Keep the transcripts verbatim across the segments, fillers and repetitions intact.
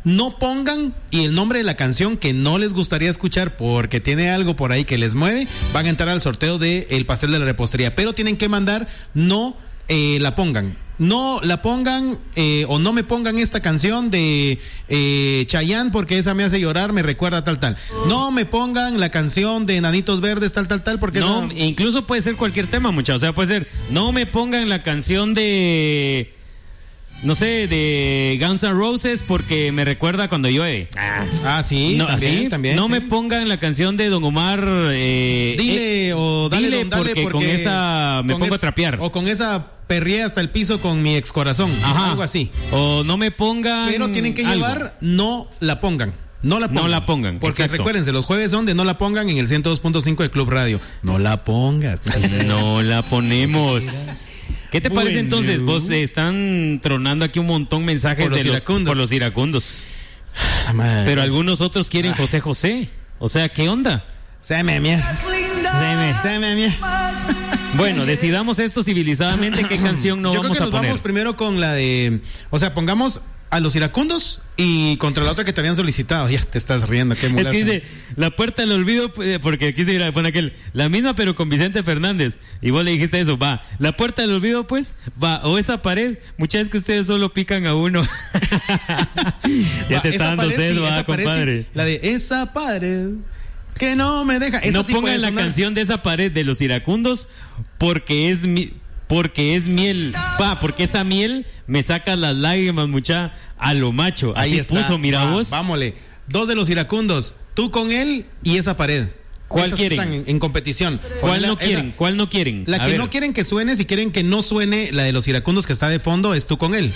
no pongan, y el nombre de la canción que no les gustaría escuchar porque tiene algo por ahí que les mueve, van a entrar al sorteo de el pastel de la repostería, pero tienen que mandar no eh, la pongan. No la pongan eh, o no me pongan esta canción de eh, Chayanne porque esa me hace llorar, me recuerda tal tal. No me pongan la canción de Enanitos Verdes tal tal tal porque no, esa... incluso puede ser cualquier tema, muchachos. O sea, puede ser no me pongan la canción de no sé, de Guns N' Roses porque me recuerda cuando llueve. Ah, ah sí, no, también, ¿sí? también. No sí. me pongan la canción de Don Omar. Eh, dile eh, o dale, dile don, dale porque, porque con esa me pongo es, a trapear. O con esa perrié hasta el piso con mi ex corazón. Ajá. Algo así. O no me pongan. Pero tienen que algo. llevar, no la pongan. No la pongan. No la pongan. Porque exacto. recuérdense, los jueves son de no la pongan en el ciento dos punto cinco de Club Radio. No la pongas. No la ponemos. ¿Qué te bueno. parece entonces? Vos eh, están tronando aquí un montón mensajes por los de los, iracundos. por los iracundos. Pero algunos otros quieren ah. José José. O sea, ¿qué onda? Se me mía. Se me, se me mía. Bueno, decidamos esto civilizadamente. ¿Qué canción no Yo vamos creo que a nos poner? Vamos primero con la de, o sea, pongamos a los iracundos y contra la otra que te habían solicitado. Ya te estás riendo, qué mulazo. Es que dice, la puerta del olvido, porque aquí se pone aquel, la misma pero con Vicente Fernández. Y vos le dijiste eso, va, la puerta del olvido, pues, va, o esa pared, muchas veces que ustedes solo pican a uno. Ya va, te está dando sed, sí, va, compadre. Sí. La de esa pared que no me deja. Esa no sí pongan la sonar. Canción de esa pared de los iracundos porque es mi... Porque es miel, pa, porque esa miel me saca las lágrimas, mucha, a lo macho. Así ahí está. Puso, mira Va, vos. Vámosle. Dos de los iracundos, tú con él y esa pared. ¿Cuál Esas quieren? Están en, en competición. ¿Cuál la, no quieren? esa, ¿Cuál no quieren? La a que ver. no quieren que suene, si quieren que no suene, la de los iracundos que está de fondo, es tú con él.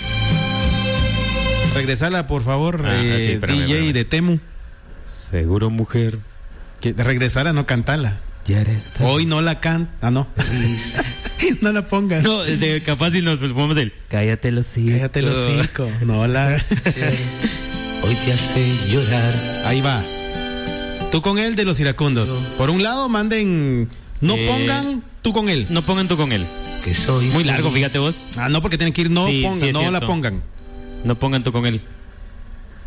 Regresala, por favor, ah, eh, sí, espérame, D J espérame. de Temu. Seguro, mujer. Que regresara, no cantala. Ya eres feliz. Hoy no la canta. Ah, no. No la pongas. No, de, capaz si nos ponemos el cállate los hocico. Cállate los hocico. No la. Hoy te hace llorar. Ahí va. Tú con él de los iracundos. Por un lado, manden. No eh, pongan tú con él. No pongan tú con él. Que soy muy largo, fíjate vos. Ah, no, porque tienen que ir no sí, pongan, sí no cierto. la pongan. No pongan tú con él.